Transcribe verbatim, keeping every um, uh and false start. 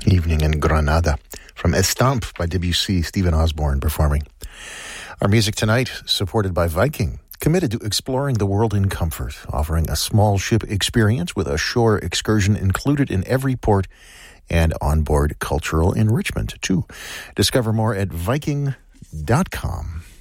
Evening in Granada. From Estampe by Debussy, Stephen Osborne performing. Our music tonight, supported by Viking, committed to exploring the world in comfort, offering a small ship experience with a shore excursion included in every port and onboard cultural enrichment, too. Discover more at Viking dot com.